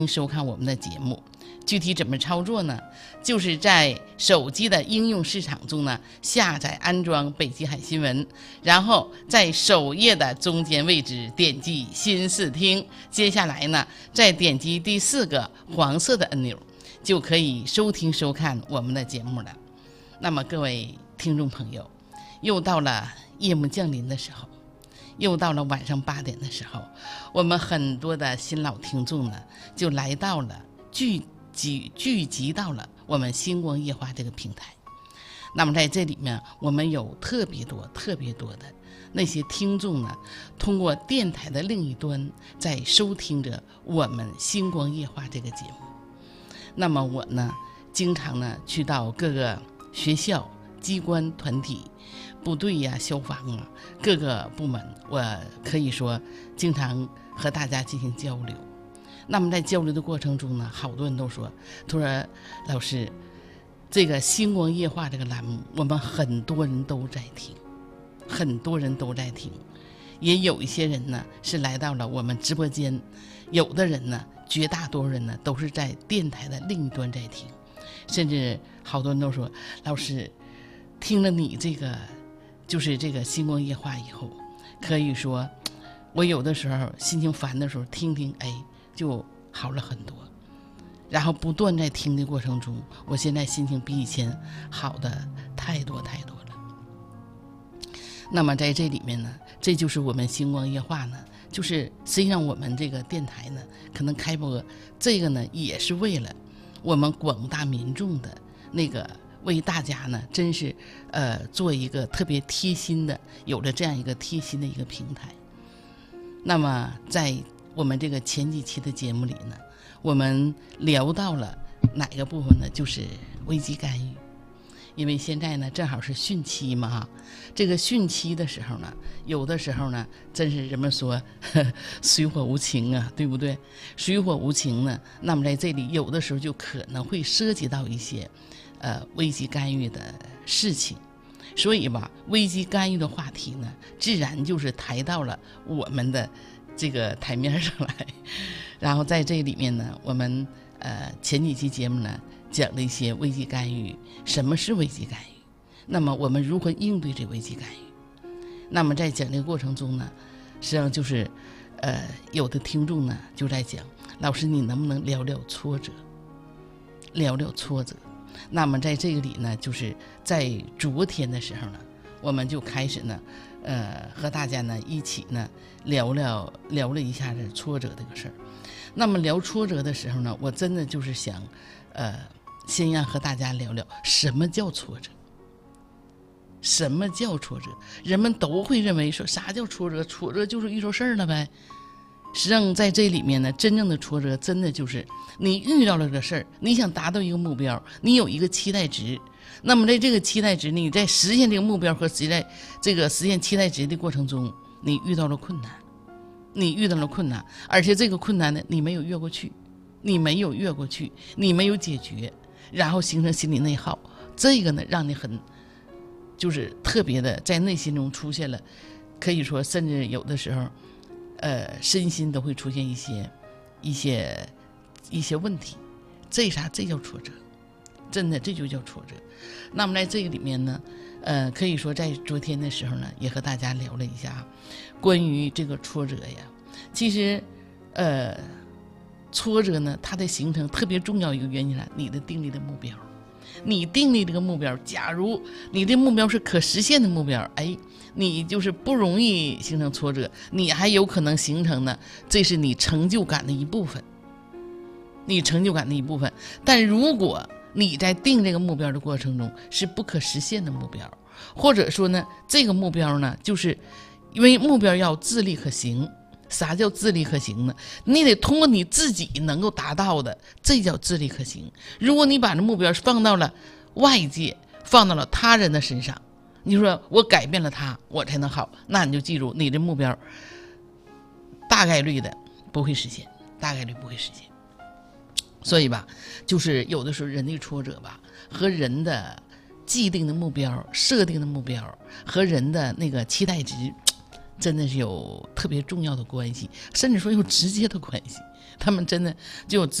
收看我们的节目。具体怎么操作呢？就是在手机的应用市场中呢，下载安装北极海新闻，然后在首页的中间位置点击新视听，接下来呢，再点击第4个黄色的按钮，就可以收听收看我们的节目了。那么各位听众朋友，又到了夜幕降临的时候，又到了晚上8点的时候，我们很多的新老听众呢，就来到了聚集到了我们星光夜话这个平台。那么在这里面，我们有特别多的那些听众呢，通过电台的另一端在收听着我们星光夜话这个节目。那么我呢，经常呢去到各个学校、机关团体、部队呀、消防啊各个部门，我可以说经常和大家进行交流。那么在交流的过程中呢，好多人都说老师，这个星光夜话这个栏目我们很多人都在听，也有一些人呢是来到了我们直播间，有的人呢，绝大多数人呢都是在电台的另一端在听，甚至好多人都说，老师听了你这个就是这个星光夜话以后，可以说我有的时候心情烦的时候听听，就好了很多。然后不断在听的过程中，我现在心情比以前好的太多了。那么在这里面呢，这就是我们星光夜话呢，就是实际上我们这个电台呢，可能开播这个呢，也是为了我们广大民众的那个，为大家呢，真是做一个特别贴心的，有了这样一个贴心的一个平台。那么在我们这个前几期的节目里呢，我们聊到了哪个部分呢？就是危机干预。因为现在呢正好是汛期嘛，这个汛期的时候呢，有的时候呢，真是人们说水火无情啊，对不对？水火无情呢，那么在这里有的时候就可能会涉及到一些危机干预的事情。所以吧，危机干预的话题呢，自然就是抬到了我们的这个台面上来。然后在这里面呢，我们前几期节目呢讲了一些危机干预，什么是危机干预，那么我们如何应对这危机干预。那么在讲这个过程中呢，实际上就是有的听众呢就在讲，老师你能不能聊聊挫折。那么在这个里呢，就是在昨天的时候呢，我们就开始呢和大家呢一起呢聊了一下这挫折这个事儿。那么聊挫折的时候呢，我真的就是想先要和大家聊聊什么叫挫折。人们都会认为说，啥叫挫折？挫折就是遇到事儿了呗。实际上在这里面呢，真正的挫折真的就是你遇到了这个事儿，你想达到一个目标，你有一个期待值，那么在这个期待值，你在实现这个目标和在这个实现期待值的过程中，你遇到了困难，而且这个困难呢，你没有越过去，你没有解决，然后形成心理内耗，这个呢让你很就是特别的在内心中出现了，可以说甚至有的时候身心都会出现一些问题。这叫挫折，真的这就叫挫折。那么在这个里面呢，可以说在昨天的时候呢，也和大家聊了一下关于这个挫折呀。其实挫折呢，它的形成特别重要一个原因是你的定立的目标。你定立这个目标，假如你的目标是可实现的目标，你就是不容易形成挫折，你还有可能形成呢，这是你成就感的一部分。但如果你在定这个目标的过程中是不可实现的目标，或者说呢，这个目标呢，就是因为目标要自力可行。啥叫自力可行呢？你得通过你自己能够达到的，这叫自力可行。如果你把这目标放到了外界，放到了他人的身上，你说我改变了他，我才能好，那你就记住，你的目标大概率不会实现。所以吧，就是有的时候人的挫折吧，和人的既定的目标、设定的目标和人的那个期待值真的是有特别重要的关系，甚至说有直接的关系。他们真的就有